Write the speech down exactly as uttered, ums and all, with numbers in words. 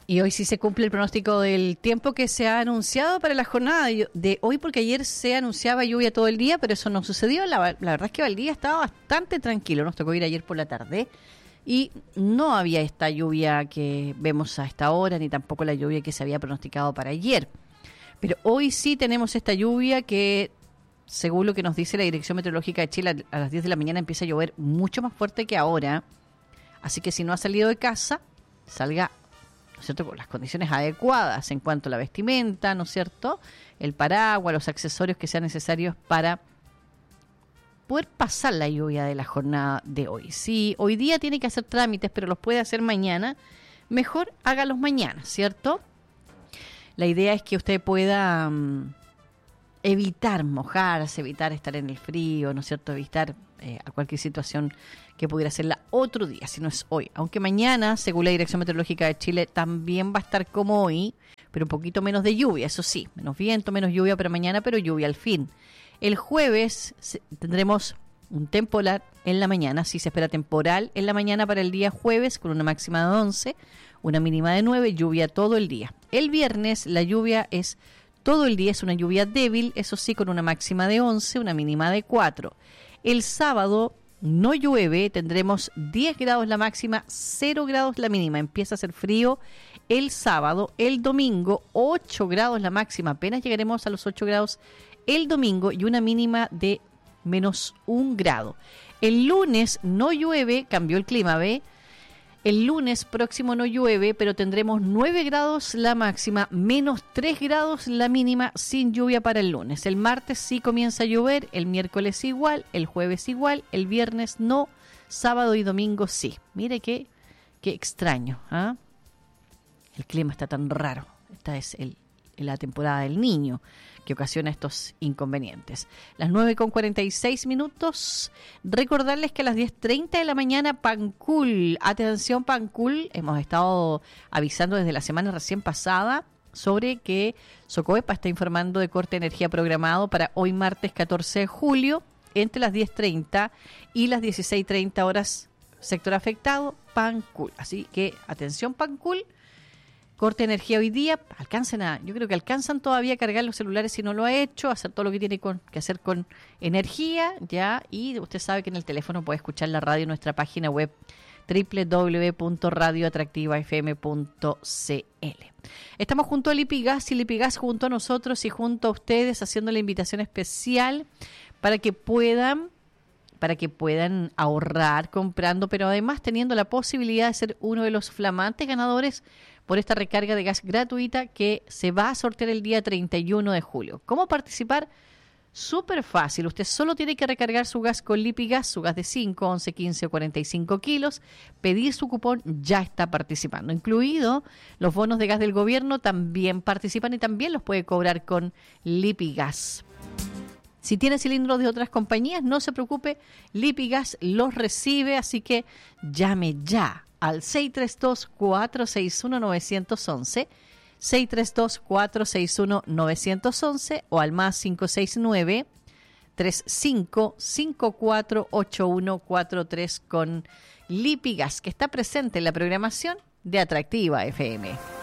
Y hoy sí se cumple el pronóstico del tiempo que se ha anunciado para la jornada de hoy, porque ayer se anunciaba lluvia todo el día, pero eso no sucedió. La, la verdad es que Valdivia estaba bastante tranquilo. Nos tocó ir ayer por la tarde y no había esta lluvia que vemos a esta hora, ni tampoco la lluvia que se había pronosticado para ayer. Pero hoy sí tenemos esta lluvia que, según lo que nos dice la Dirección Meteorológica de Chile, a las diez de la mañana empieza a llover mucho más fuerte que ahora. Así que si no ha salido de casa, salga, ¿no es cierto?, con las condiciones adecuadas en cuanto a la vestimenta, ¿no es cierto?, el paraguas, los accesorios que sean necesarios para poder pasar la lluvia de la jornada de hoy. Si hoy día tiene que hacer trámites, pero los puede hacer mañana, mejor hágalos mañana, ¿cierto? La idea es que usted pueda um, evitar mojarse, evitar estar en el frío, ¿no es cierto?, evitar eh, a cualquier situación que pudiera hacerla otro día, si no es hoy. Aunque mañana, según la Dirección Meteorológica de Chile, también va a estar como hoy, pero un poquito menos de lluvia, eso sí, menos viento, menos lluvia para mañana, pero lluvia al fin. El jueves tendremos un temporal en la mañana, sí se espera temporal en la mañana para el día jueves, con una máxima de once, una mínima de nueve, lluvia todo el día. El viernes la lluvia es todo el día, es una lluvia débil, eso sí, con una máxima de once, una mínima de cuatro. El sábado no llueve, tendremos diez grados la máxima, cero grados la mínima. Empieza a hacer frío el sábado. El domingo, ocho grados la máxima. Apenas llegaremos a los ocho grados el domingo y una mínima de menos un grado. El lunes no llueve, cambió el clima, ¿ve? El lunes próximo no llueve, pero tendremos nueve grados la máxima, menos tres grados la mínima, sin lluvia para el lunes. El martes sí comienza a llover, el miércoles igual, el jueves igual, el viernes no, sábado y domingo sí. Mire qué, qué extraño, ¿ah? El clima está tan raro. Esta es el, la temporada del niño que ocasiona estos inconvenientes. Las nueve con cuarenta y seis minutos. Recordarles que a las diez treinta de la mañana, Pancul, atención Pancul, hemos estado avisando desde la semana recién pasada sobre que Socoepa está informando de corte de energía programado para hoy martes catorce de julio, entre las diez treinta y las dieciséis treinta horas, sector afectado, Pancul. Así que atención Pancul. Corte de energía hoy día, alcancen a, yo creo que alcanzan todavía a cargar los celulares si no lo ha hecho, hacer todo lo que tiene con, que hacer con energía, ya, y usted sabe que en el teléfono puede escuchar la radio en nuestra página web doble u doble u doble u punto radio atractiva f m punto c l. Estamos junto a Lipigas y Lipigas junto a nosotros y junto a ustedes haciendo la invitación especial para que puedan para que puedan ahorrar comprando, pero además teniendo la posibilidad de ser uno de los flamantes ganadores por esta recarga de gas gratuita que se va a sortear el día treinta y uno de julio. ¿Cómo participar? Súper fácil. Usted solo tiene que recargar su gas con Lipigas, su gas de cinco, once, quince o cuarenta y cinco kilos, pedir su cupón, ya está participando. Incluido los bonos de gas del gobierno también participan y también los puede cobrar con Lipigas. Si tiene cilindros de otras compañías, no se preocupe, Lipigas los recibe, así que llame ya al seis tres dos, cuatro seis uno, nueve uno uno, seis tres dos, cuatro seis uno, nueve uno uno o al más cinco seis nueve, tres cinco cinco cuatro, ocho uno cuatro tres con Lipigas, que está presente en la programación de Atractiva F M.